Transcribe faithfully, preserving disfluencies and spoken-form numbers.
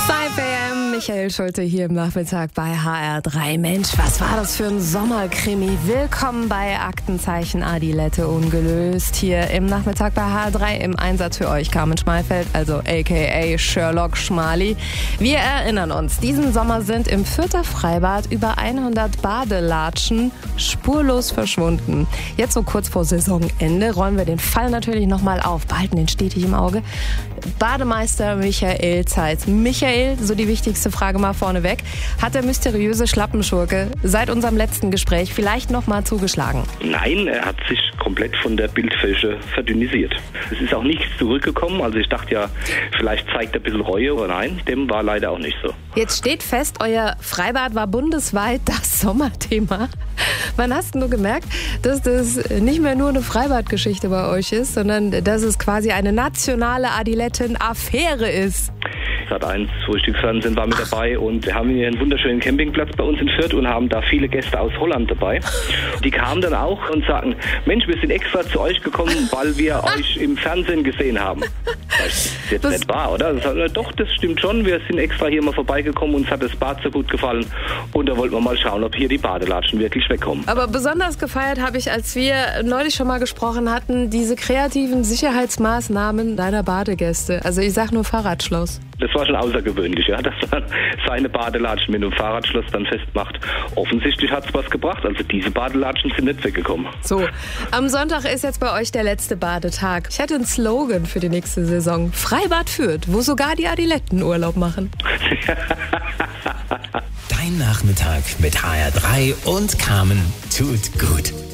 five a m, Michael Schulte hier im Nachmittag bei H R drei. Mensch, was war das für ein Sommerkrimi? Willkommen bei Aktenzeichen Adilette ungelöst. Hier im Nachmittag bei H R drei im Einsatz für euch Carmen Schmalfeld, also aka Sherlock Schmali. Wir erinnern uns, diesen Sommer sind im Fürther Freibad über hundert Badelatschen spurlos verschwunden. Jetzt so kurz vor Saisonende rollen wir den Fall natürlich nochmal auf, behalten den stetig im Auge. Bademeister Michael Zeitz. Michael, so die wichtigste Frage mal vorneweg. Hat der mysteriöse Schlappenschurke seit unserem letzten Gespräch vielleicht noch mal zugeschlagen? Nein, er hat sich komplett von der Bildfläche verdünnisiert. Es ist auch nichts zurückgekommen. Also ich dachte ja, vielleicht zeigt er ein bisschen Reue, aber nein, dem war leider auch nicht so. Jetzt steht fest, euer Freibad war bundesweit das Sommerthema. Wann hast du gemerkt, dass das nicht mehr nur eine Freibadgeschichte bei euch ist, sondern dass es quasi eine nationale Adiletten-Affäre ist? Sat eins Frühstücksfernsehen war mit dabei und wir haben hier einen wunderschönen Campingplatz bei uns in Fürth und haben da viele Gäste aus Holland dabei. Die kamen dann auch und sagten, Mensch, wir sind extra zu euch gekommen, weil wir euch im Fernsehen gesehen haben. Das ist jetzt das nicht wahr, oder? Das sagt, doch, das stimmt schon, wir sind extra hier mal vorbeigekommen, uns hat das Bad so gut gefallen und da wollten wir mal schauen, ob hier die Badelatschen wirklich wegkommen. Aber besonders gefeiert habe ich, als wir neulich schon mal gesprochen hatten, diese kreativen Sicherheitsmaßnahmen deiner Badegäste. Also ich sag nur Fahrradschloss. Das war schon außergewöhnlich, ja, dass man seine Badelatschen mit einem Fahrradschloss dann festmacht. Offensichtlich hat es was gebracht, also diese Badelatschen sind nicht weggekommen. So, am Sonntag ist jetzt bei euch der letzte Badetag. Ich hätte einen Slogan für die nächste Saison. Freibad Fürth, wo sogar die Adiletten Urlaub machen. Dein Nachmittag mit H R drei und Carmen tut gut.